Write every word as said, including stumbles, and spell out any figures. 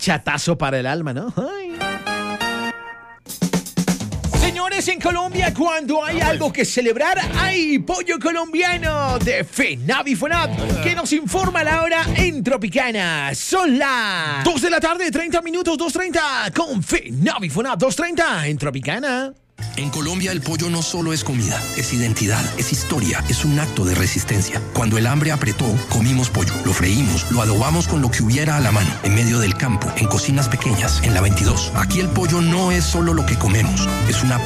bachatazo para el alma, ¿no? Ay. Señores, en Colombia, cuando hay algo que celebrar, hay pollo colombiano de FENAVI FONAP, que nos informa la hora en Tropicana. Son las dos de la tarde, treinta minutos, dos treinta, con FENAVI FONAP, dos treinta en Tropicana. En Colombia el pollo no solo es comida, es identidad, es historia, es un acto de resistencia. Cuando el hambre apretó, comimos pollo, lo freímos, lo adobamos con lo que hubiera a la mano, en medio del campo, en cocinas pequeñas, en la veintidós. Aquí el pollo no es solo lo que comemos, es una